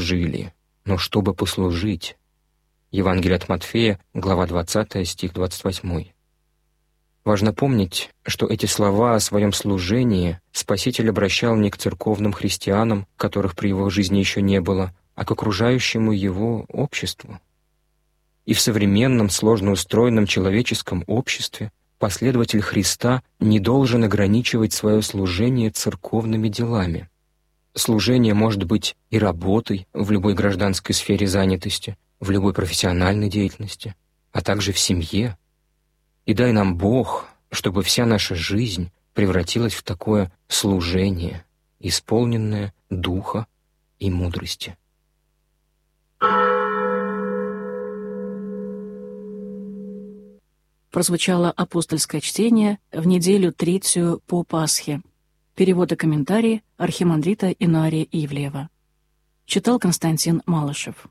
жили, но чтобы послужить». Евангелие от Матфея, глава 20, стих 28. Важно помнить, что эти слова о своем служении Спаситель обращал не к церковным христианам, которых при его жизни еще не было, а к окружающему его обществу. И в современном, сложно устроенном человеческом обществе последователь Христа не должен ограничивать свое служение церковными делами. Служение может быть и работой в любой гражданской сфере занятости, в любой профессиональной деятельности, а также в семье. И дай нам Бог, чтобы вся наша жизнь превратилась в такое служение, исполненное духа и мудрости. Прозвучало апостольское чтение в неделю третью по Пасхе. Перевод и комментарии архимандрита Инария Ивлеева. Читал Константин Малышев.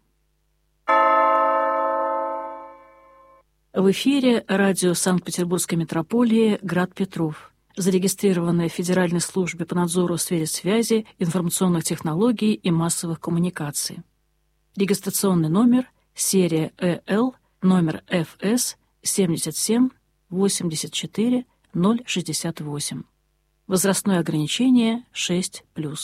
В эфире радио Санкт-Петербургской митрополии «Град Петров», зарегистрированное в Федеральной службе по надзору в сфере связи, информационных технологий и массовых коммуникаций. Регистрационный номер серия ЭЛ, номер ФС 77 84 068. Возрастное ограничение 6+.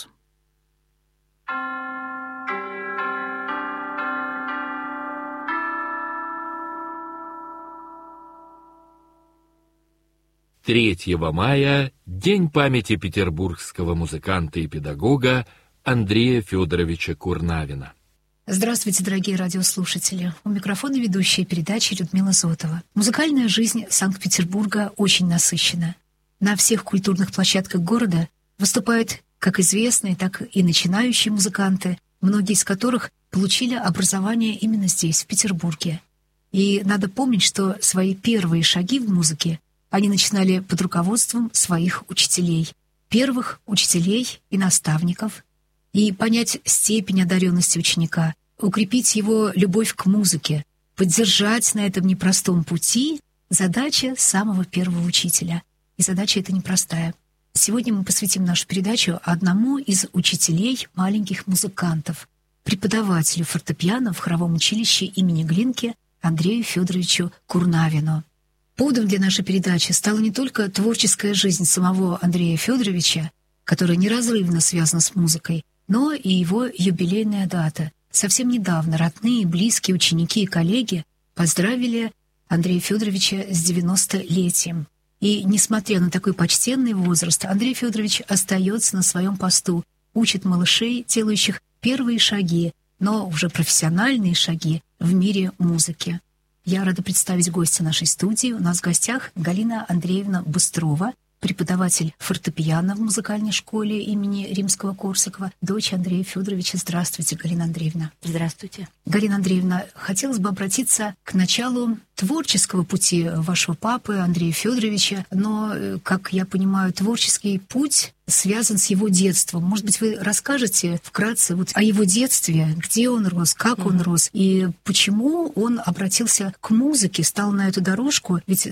Третьего мая – День памяти петербургского музыканта и педагога Андрея Федоровича Курнавина. Здравствуйте, дорогие радиослушатели. У микрофона ведущая передачи Людмила Зотова. Музыкальная жизнь Санкт-Петербурга очень насыщена. На всех культурных площадках города выступают как известные, так и начинающие музыканты, многие из которых получили образование именно здесь, в Петербурге. И надо помнить, что свои первые шаги в музыке они начинали под руководством своих учителей, первых учителей и наставников, и понять степень одаренности ученика, укрепить его любовь к музыке, поддержать на этом непростом пути — задача самого первого учителя. И задача эта непростая. Сегодня мы посвятим нашу передачу одному из учителей маленьких музыкантов, преподавателю фортепиано в хоровом училище имени Глинки Андрею Федоровичу Курнавину. Поводом для нашей передачи стала не только творческая жизнь самого Андрея Федоровича, которая неразрывно связана с музыкой, но и его юбилейная дата. Совсем недавно родные, близкие, ученики и коллеги поздравили Андрея Федоровича с 90-летием. И, несмотря на такой почтенный возраст, Андрей Федорович остается на своем посту, учит малышей, делающих первые шаги, но уже профессиональные шаги в мире музыки. Я рада представить гостя нашей студии. У нас в гостях Галина Андреевна Быстрова, преподаватель фортепиано в музыкальной школе имени Римского-Корсакова, дочь Андрея Федоровича. Здравствуйте, Галина Андреевна. Здравствуйте. Галина Андреевна, хотелось бы обратиться к началу творческого пути вашего папы Андрея Федоровича, но, как я понимаю, творческий путь связан с его детством. Может быть, вы расскажете вкратце вот о его детстве, где он рос, как он рос, и почему он обратился к музыке, стал на эту дорожку, ведь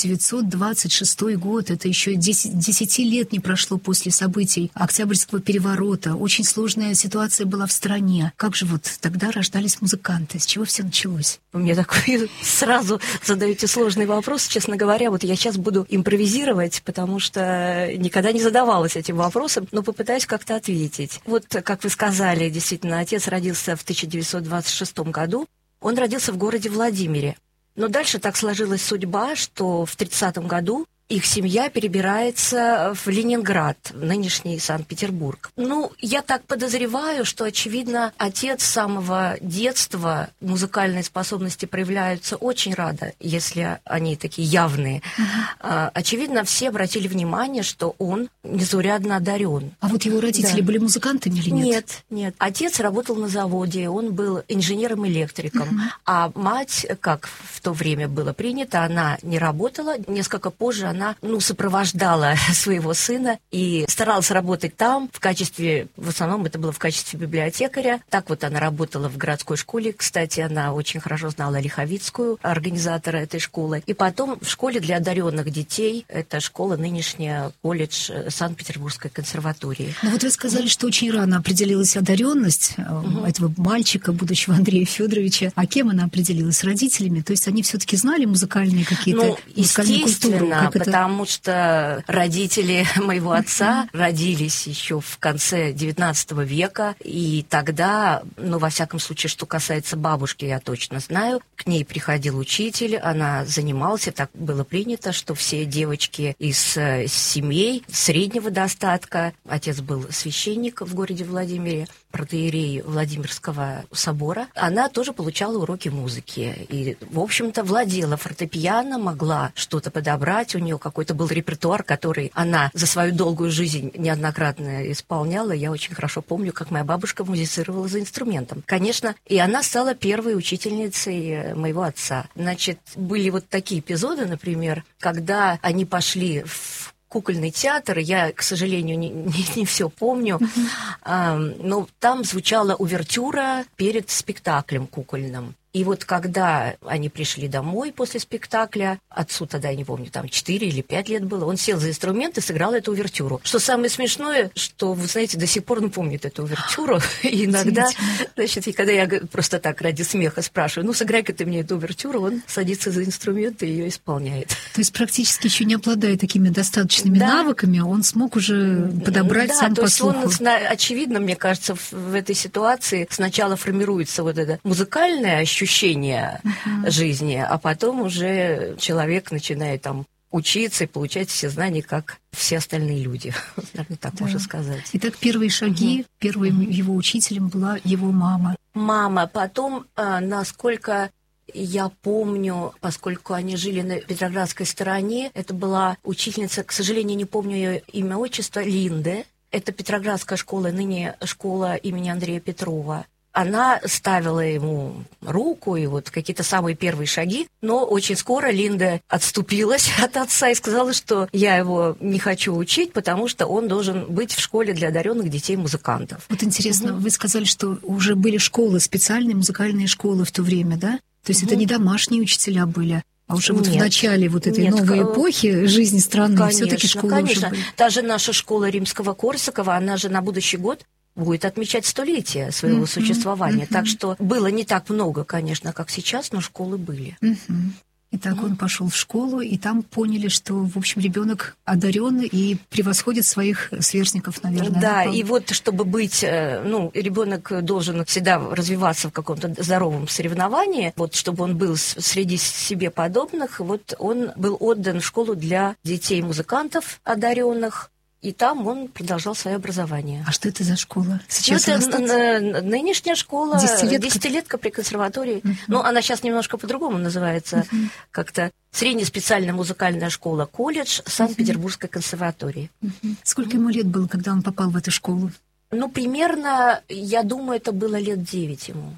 1926 год, это еще 10 лет не прошло после событий Октябрьского переворота, очень сложная ситуация была в стране. Как же вот тогда рождались музыканты, с чего все началось? Вы мне такой сразу задаете сложный вопрос, честно говоря, вот я сейчас буду импровизировать, потому что никогда не задавалась этим вопросом, но попытаюсь как-то ответить. Вот, как вы сказали, действительно, отец родился в 1926 году. Он родился в городе Владимире. Но дальше так сложилась судьба, что в 1930 году их семья перебирается в Ленинград, в нынешний Санкт-Петербург. Ну, я так подозреваю, что, очевидно, отец с самого детства музыкальные способности проявляются очень рано, если они такие явные. Очевидно, все обратили внимание, что он незаурядно одарен. А вот его родители были музыкантами или нет? Нет. Отец работал на заводе, он был инженером-электриком, а мать, как в то время было принято, она не работала, несколько позже она она, сопровождала своего сына и старалась работать там в основном это было в качестве библиотекаря. Так вот она работала в городской школе. Кстати, она очень хорошо знала Лиховицкую, организатора этой школы. И потом в школе для одаренных детей, это школа нынешняя, колледж Санкт-Петербургской консерватории. Ну вот вы сказали, что очень рано определилась одаренность этого мальчика, будущего Андрея Федоровича. А кем она определилась? Родителями? То есть они все-таки знали музыкальные какие-то музыкальную культуру? Потому что родители моего отца родились еще в конце XIX века, и тогда, во всяком случае, что касается бабушки, я точно знаю, к ней приходил учитель, она занималась, так было принято, что все девочки из семей среднего достатка, отец был священник в городе Владимире, протоиерей Владимирского собора, она тоже получала уроки музыки. И, в общем-то, владела фортепиано, могла что-то подобрать. У нее какой-то был репертуар, который она за свою долгую жизнь неоднократно исполняла. Я очень хорошо помню, как моя бабушка музицировала за инструментом. Конечно, и она стала первой учительницей моего отца. Значит, были вот такие эпизоды, например, когда они пошли в кукольный театр, я, к сожалению, не все помню, но там звучала увертюра перед спектаклем кукольным. И вот когда они пришли домой после спектакля, отцу тогда, я не помню, там 4 или 5 лет было, он сел за инструмент и сыграл эту увертюру. Что самое смешное, что, вы знаете, до сих пор он помнит эту увертюру. И иногда, значит, и когда я просто так ради смеха спрашиваю, сыграй-ка ты мне эту увертюру, он садится за инструмент и ее исполняет. То есть практически еще не обладая такими достаточными навыками, он смог уже подобрать сам по слуху. Он, очевидно, мне кажется, в этой ситуации сначала формируется вот это музыкальное ощущение жизни, а потом уже человек начинает там учиться и получать все знания, как все остальные люди. Наверное, так можно сказать. Итак, первые шаги, первым его учителем была его мама. Мама. Потом, насколько я помню, поскольку они жили на Петроградской стороне, это была учительница, к сожалению, не помню ее имя, отчество, Линде. Это Петроградская школа, ныне школа имени Андрея Петрова. Она ставила ему руку и вот какие-то самые первые шаги, но очень скоро Линда отступилась от отца и сказала, что я его не хочу учить, потому что он должен быть в школе для одаренных детей-музыкантов. Вот интересно, вы сказали, что уже были школы, специальные музыкальные школы в то время, да? То есть это не домашние учителя были, а уже вот в начале вот этой новой эпохи жизни страны все-таки школы уже были. Даже наша школа Римского-Корсакова, она же на будущий год будет отмечать 100-летие своего существования. Так что было не так много, конечно, как сейчас, но школы были. Итак, он пошел в школу, и там поняли, что, в общем, ребенок одарен и превосходит своих сверстников, наверное. Да, и вот чтобы быть, ребенок должен всегда развиваться в каком-то здоровом соревновании, вот чтобы он был среди себе подобных, вот он был отдан в школу для детей-музыкантов одаренных. И там он продолжал свое образование. А что это за школа? Сейчас это нынешняя школа, десятилетка при консерватории. Она сейчас немножко по-другому называется, как-то среднеспециальная музыкальная школа, колледж Санкт-Петербургской консерватории. Сколько ему лет было, когда он попал в эту школу? Примерно, я думаю, это было лет 9 ему.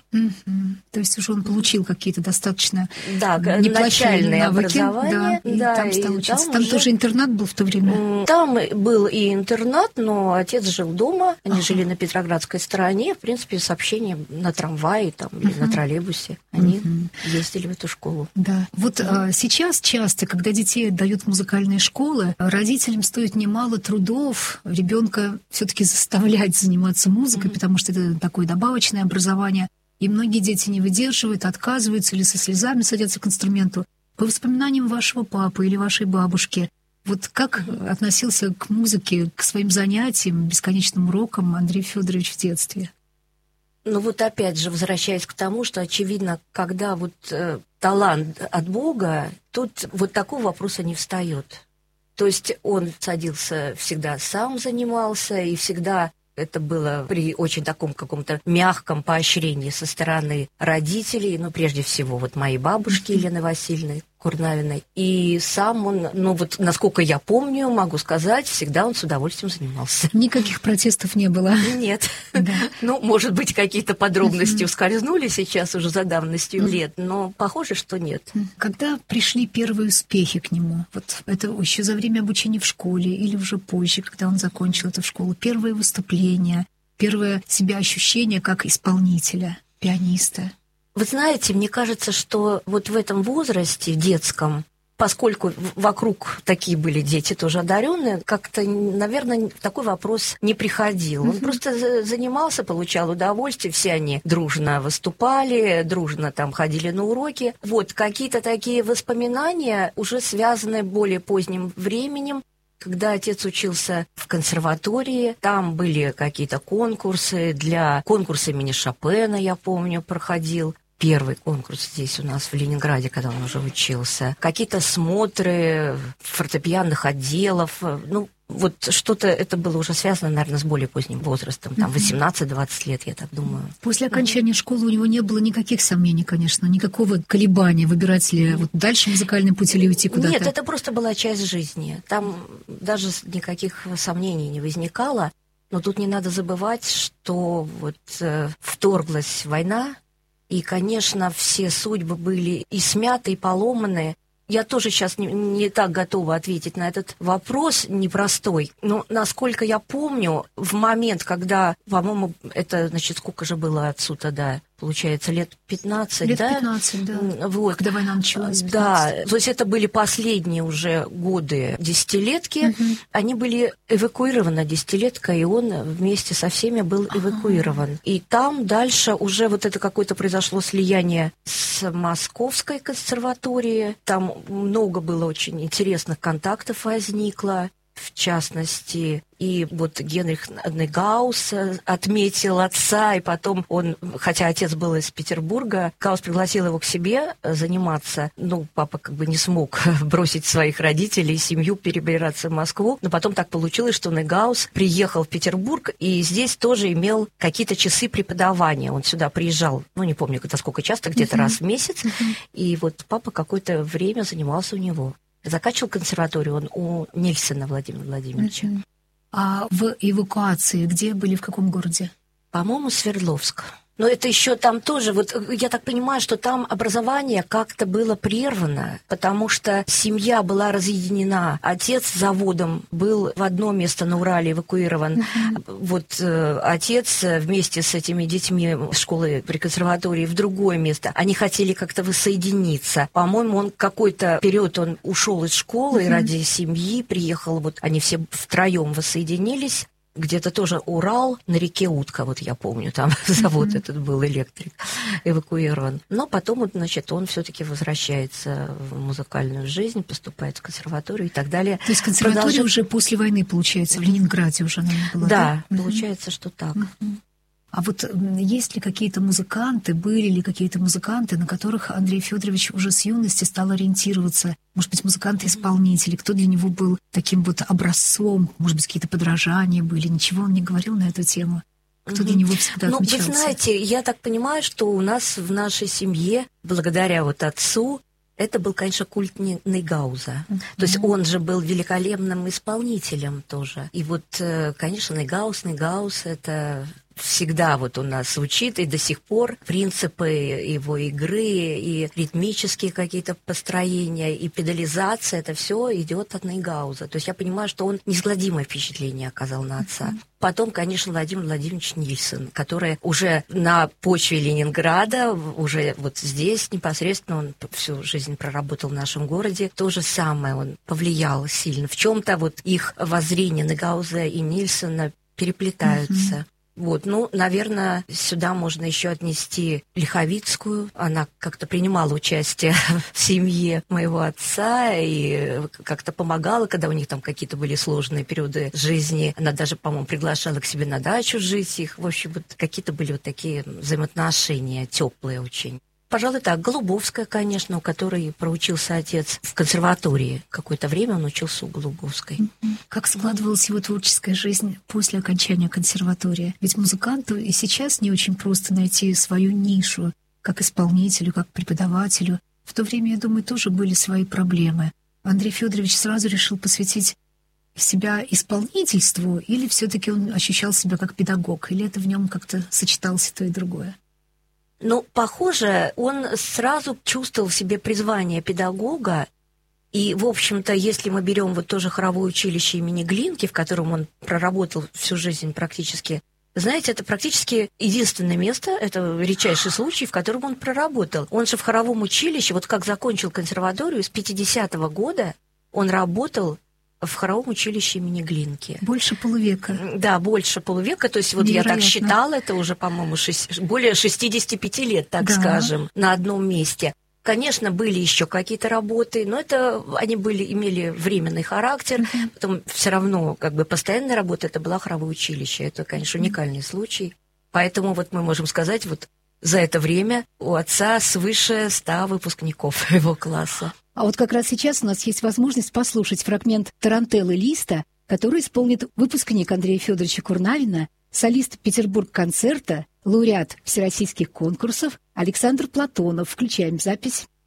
То есть уже он получил какие-то достаточно неплохие навыки. Образование. И там стал учиться. Там тоже интернат был в то время? Там был и интернат, но отец жил дома. Они жили на Петроградской стороне. В принципе, с общением на трамвае или на троллейбусе. Они ездили в эту школу. Да. Вот сейчас часто, когда детей отдают в музыкальные школы, родителям стоит немало трудов ребенка все-таки заставлять заниматься музыкой, потому что это такое добавочное образование. И многие дети не выдерживают, отказываются или со слезами садятся к инструменту. По воспоминаниям вашего папы или вашей бабушки, вот как относился к музыке, к своим занятиям, бесконечным урокам Андрей Федорович в детстве? Опять же, возвращаясь к тому, что, очевидно, когда талант от Бога, тут такого вопроса не встает. То есть он садился всегда сам занимался, и всегда это было при очень таком каком-то мягком поощрении со стороны родителей, прежде всего моей бабушки Елены Васильевны, Курнавиной. И сам он, ну вот, насколько я помню, могу сказать, всегда он с удовольствием занимался. Никаких протестов не было? Нет. Да. Ну, может быть, какие-то подробности ускользнули сейчас уже за давностью лет, но похоже, что нет. Когда пришли первые успехи к нему? Вот это еще за время обучения в школе или уже позже, когда он закончил эту школу? Первые выступления, первое себя ощущение как исполнителя, пианиста? Вы знаете, мне кажется, что вот в этом возрасте детском, поскольку вокруг такие были дети тоже одаренные, как-то, наверное, такой вопрос не приходил. Он просто занимался, получал удовольствие, все они дружно выступали, дружно там ходили на уроки. Вот какие-то такие воспоминания, уже связанные более поздним временем, когда отец учился в консерватории, там были какие-то конкурсы. Для конкурса имени Шопена, я помню, проходил. Первый конкурс здесь у нас в Ленинграде, когда он уже учился. Какие-то смотры фортепианных отделов. Ну, вот что-то это было уже связано, наверное, с более поздним возрастом. Там 18-20 лет, я так думаю. После окончания школы у него не было никаких сомнений, конечно, никакого колебания, выбирать ли вот дальше музыкальный путь или уйти куда-то? Нет, это просто была часть жизни. Там даже никаких сомнений не возникало. Но тут не надо забывать, что вот вторглась война, и, конечно, все судьбы были и смяты, и поломаны. Я тоже сейчас не так готова ответить на этот вопрос непростой. Но, насколько я помню, в момент, когда, по-моему, это, значит, сколько же было отцу-то, да, получается, лет 15, лет да? 15, да. Вот. Когда война началась. 15. Да, то есть это были последние уже годы десятилетки. Они были эвакуированы, десятилетка, и он вместе со всеми был эвакуирован. И там дальше уже вот это какое-то произошло слияние с Московской консерваторией. Там много было очень интересных контактов возникло. В частности, и вот Генрих Нейгаус отметил отца, и потом он, хотя отец был из Петербурга, Гаус пригласил его к себе заниматься. Ну, папа как бы не смог бросить своих родителей и семью, перебираться в Москву, но потом так получилось, что Нейгаус приехал в Петербург, и здесь тоже имел какие-то часы преподавания. Он сюда приезжал, ну, не помню, сколько часто, где-то раз в месяц, и вот папа какое-то время занимался у него. Заканчивал консерваторию он у Нильсена Владимира Владимировича. А в эвакуации где были, в каком городе? По-моему, Свердловск. Но это еще там тоже, вот я так понимаю, что там образование как-то было прервано, потому что семья была разъединена. Отец с заводом был в одно место на Урале эвакуирован. Вот отец вместе с этими детьми школы при консерватории в другое место. Они хотели как-то воссоединиться. По-моему, он какой-то период он ушел из школы ради семьи, приехал, вот они все втроем воссоединились. Где-то тоже Урал, на реке Утка, вот я помню, там завод этот был, электрик, эвакуирован. Но потом, вот, значит, он все-таки возвращается в музыкальную жизнь, поступает в консерваторию и так далее. То есть консерватория уже после войны, получается, в Ленинграде уже, наверное, была, да? Да, получается, что так. А вот есть ли какие-то музыканты, были ли какие-то музыканты, на которых Андрей Федорович уже с юности стал ориентироваться? Может быть, музыканты-исполнители, кто для него был таким вот образцом? Может быть, какие-то подражания были? Ничего он не говорил на эту тему? Кто для него всегда отмечался? Ну, вы знаете, я так понимаю, что у нас в нашей семье, благодаря вот отцу, это был, конечно, культ Нейгауза. То есть он же был великолепным исполнителем тоже. И вот, конечно, Нейгаус — это всегда вот у нас звучит, и до сих пор принципы его игры, и ритмические какие-то построения, и педализация, это все идет от Нейгауза. То есть я понимаю, что он неизгладимое впечатление оказал на отца. Потом, конечно, Владимир Владимирович Нильсен, который уже на почве Ленинграда, уже вот здесь непосредственно, он всю жизнь проработал в нашем городе, то же самое, он повлиял сильно. В чем-то вот их воззрения Нейгауза и Нильсена переплетаются. Вот, ну, наверное, сюда можно еще отнести Лиховицкую. Она как-то принимала участие в семье моего отца и как-то помогала, когда у них там какие-то были сложные периоды жизни. Она даже, по-моему, приглашала к себе на дачу жить их. В общем, вот какие-то были вот такие взаимоотношения теплые очень. Пожалуй, так. Голубовская, конечно, у которой проучился отец в консерватории. Какое-то время он учился у Голубовской. Как складывалась его творческая жизнь после окончания консерватории? Ведь музыканту и сейчас не очень просто найти свою нишу, как исполнителю, как преподавателю. В то время, я думаю, тоже были свои проблемы. Андрей Федорович сразу решил посвятить себя исполнительству, или все-таки он ощущал себя как педагог, или это в нем как-то сочеталось и то, и другое? Ну, похоже, он сразу чувствовал в себе призвание педагога. И, в общем-то, если мы берем вот тоже хоровое училище имени Глинки, в котором он проработал всю жизнь практически, знаете, это практически единственное место, это редчайший случай, в котором он проработал. Он же в хоровом училище, вот как закончил консерваторию, с 50-го года он работал в хоровом училище имени Глинки. Больше полувека. Да, больше полувека. То есть вот Невероятно. Я так считала, это уже, по-моему, более 65 лет, так скажем, на одном месте. Конечно, были еще какие-то работы, но это они имели временный характер. Потом все равно как бы постоянная работа это была хоровое училище. Это, конечно, уникальный случай. Поэтому вот мы можем сказать, вот за это время у отца свыше 100 выпускников его класса. А вот как раз сейчас у нас есть возможность послушать фрагмент тарантеллы Листа, который исполнит выпускник Андрея Федоровича Курнавина, солист Петербург-концерта, лауреат всероссийских конкурсов Александр Платонов. Включаем запись.